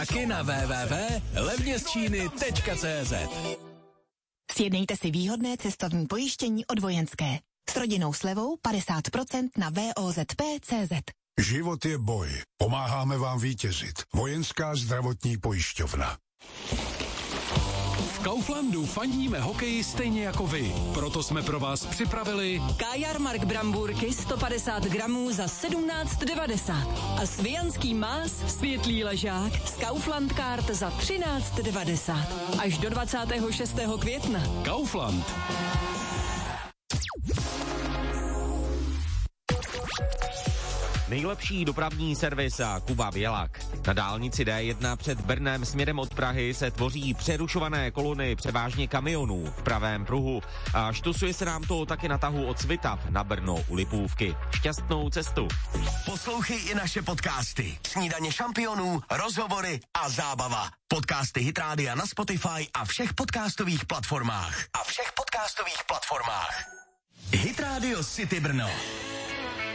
Taky na www.levnězčíny.cz. Sjednejte si výhodné cestovní pojištění od Vojenské. S rodinnou slevou 50% na VOZP.cz. Život je boj. Pomáháme vám vítězit. Vojenská zdravotní pojišťovna. V Kauflandu fandíme hokeji stejně jako vy. Proto jsme pro vás připravili Kajarmark Bramburky 150 gramů za 17,90 a Svijanský más světlý ležák z Kaufland Card za 13,90 až do 26. května. Kaufland. Nejlepší dopravní servis a Kuba Bělak. Na dálnici D1 před Brnem směrem od Prahy se tvoří přerušované kolony převážně kamionů v pravém pruhu a štusuje se nám to taky na tahu od Svitav na Brno u Lipůvky. Šťastnou cestu. Poslouchej i naše podcasty. Snídaně šampionů, rozhovory a zábava. Podcasty Hit Rádia na Spotify a všech podcastových platformách. Hit Radio City Brno.